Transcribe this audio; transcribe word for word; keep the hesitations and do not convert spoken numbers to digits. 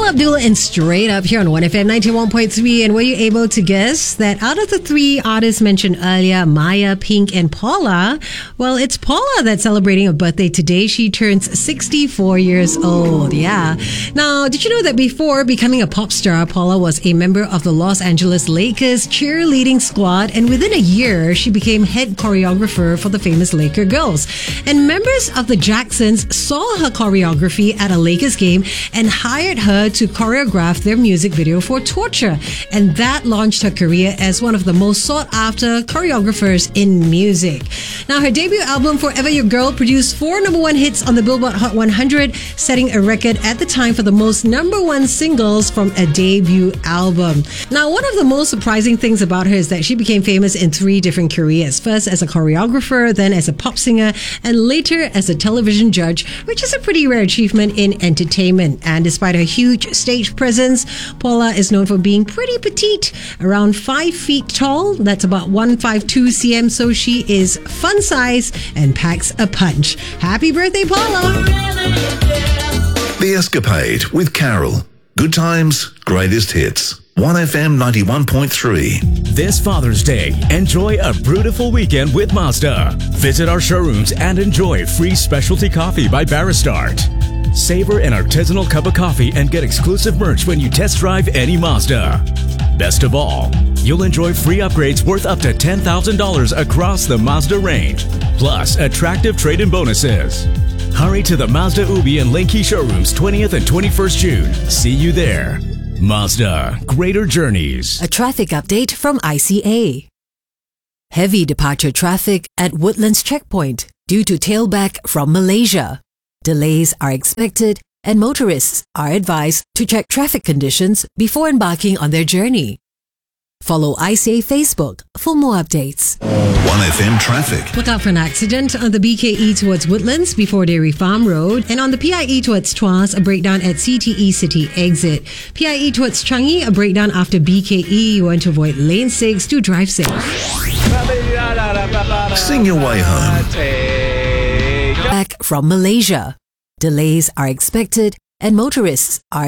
Paula Abdul and Straight Up here on one F M ninety-one point three. And were you able to guess that out of the three artists mentioned earlier, Maya, Pink, and Paula, well, it's Paula that's celebrating a birthday today. She turns sixty-four years old. Yeah. Now, did you know that before becoming a pop star, Paula was a member of the Los Angeles Lakers cheerleading squad, and within a year, she became head choreographer for the famous Laker girls. And members of the Jacksons saw her choreography at a Lakers game and hired her to choreograph their music video for Torture. And that launched her career as one of the most sought after choreographers in music. Now, her debut album, Forever Your Girl, produced four number one hits on the Billboard Hot one hundred, setting a record at the time for the most number one singles from a debut album. Now, one of the most surprising things about her is that she became famous in three different careers. First as a choreographer, then as a pop singer, and later as a television judge, which is a pretty rare achievement in entertainment. And despite her huge stage presence, Paula is known for being pretty petite, around five feet tall. That's about one hundred fifty-two centimeters, so she is fun size and packs a punch. Happy birthday, Paula! The Escapade with Carol. Good times, greatest hits. one F M ninety-one point three. This Father's Day, enjoy a beautiful weekend with Mazda. Visit our showrooms and enjoy free specialty coffee by Baristart. Savor an artisanal cup of coffee and get exclusive merch when you test drive any Mazda. Best of all, you'll enjoy free upgrades worth up to ten thousand dollars across the Mazda range, plus attractive trade-in bonuses. Hurry to the Mazda Ubi and Lenki showrooms twentieth and twenty-first June. See you there. Mazda, greater journeys. A traffic update from I C A. Heavy departure traffic at Woodlands Checkpoint due to tailback from Malaysia. Delays are expected and motorists are advised to check traffic conditions before embarking on their journey. Follow I C A Facebook for more updates. one F M traffic. Look out for an accident on the B K E towards Woodlands before Dairy Farm Road, and on the P I E towards Tuas, a breakdown at C T E City Exit. P I E towards Changi, a breakdown after B K E. You want to avoid lane six. Do drive safe. Sing your way home. Back from Malaysia. Delays are expected and motorists are